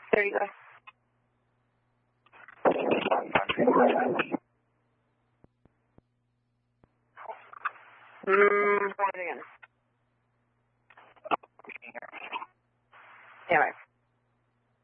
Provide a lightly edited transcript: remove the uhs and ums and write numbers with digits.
There you go. Try it again. Yeah, right.